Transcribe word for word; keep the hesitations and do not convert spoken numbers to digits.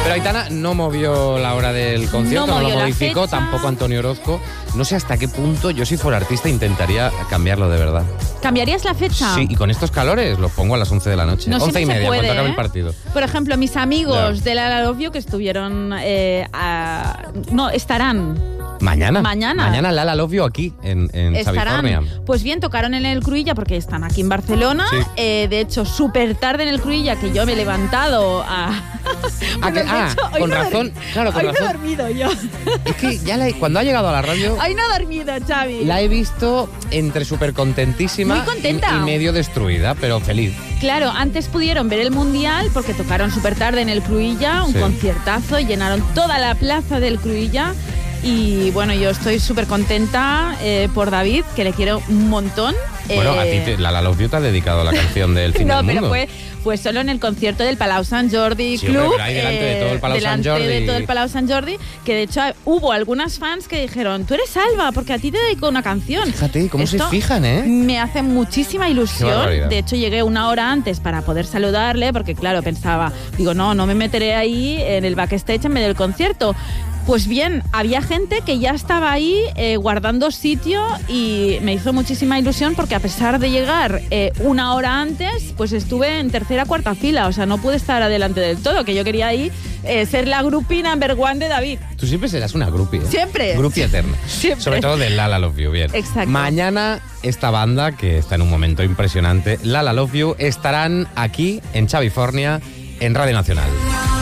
Pero Aitana no movió la hora del concierto, no, no lo modificó, tampoco Antonio Orozco. No sé hasta qué punto yo, si fuera artista, intentaría cambiarlo de verdad. ¿Cambiarías la fecha? Sí, y con estos calores los pongo a las once de la noche. No once y siempre se media, puede, cuando acabe ¿eh? el partido. Por ejemplo, mis amigos Ya. de La La Love You que estuvieron... Eh, a- no, estarán... Mañana. Mañana. Mañana Lala Love You aquí, en, en Estarán. California. Pues bien, tocaron en el Cruïlla porque están aquí en Barcelona. Sí. Eh, de hecho, súper tarde en el Cruïlla, que yo me he levantado a... Ah, que- Bueno, de ah, hecho, hoy con no he razón, dormi- claro, con hoy no razón. he dormido yo. Es que ya la he- cuando ha llegado a la radio, Hoy no he dormido, Xavi. la he visto entre súper contentísima Muy contenta. y, y medio destruida, pero feliz. Claro, antes pudieron ver el Mundial porque tocaron súper tarde en el Cruïlla, un Sí. conciertazo, llenaron toda la plaza del Cruïlla. Y bueno, yo estoy súper contenta eh, por David, que le quiero un montón. Bueno, Eh, a ti te- Lala Love You te ha dedicado la canción del fin No, del pero mundo. fue, fue solo en el concierto del Palau Sant Jordi Sí, Club. hombre, pero ahí delante de todo el Palau Sant delante Jordi. de todo el Palau Sant Jordi, que de hecho hubo algunas fans que dijeron, tú eres Alba, porque a ti te dedico una canción. Fíjate, cómo se Esto fijan, ¿eh? Me hace muchísima Qué ilusión. barbaridad. De hecho, llegué una hora antes para poder saludarle, porque claro, pensaba, digo, no, no me meteré ahí en el backstage en medio del concierto. Pues bien, había gente que ya estaba ahí eh, guardando sitio y me hizo muchísima ilusión porque a pesar de llegar eh, una hora antes, pues estuve en tercera cuarta fila, o sea, no pude estar adelante del todo, que yo quería ahí eh, ser la groupie number one de David. Tú siempre serás una groupie, ¿eh? Siempre. Groupie eterna. Siempre. Sobre todo de Lala Love You, bien. Exacto. Mañana esta banda, que está en un momento impresionante, Lala Love You, estarán aquí en California, en Radio Nacional.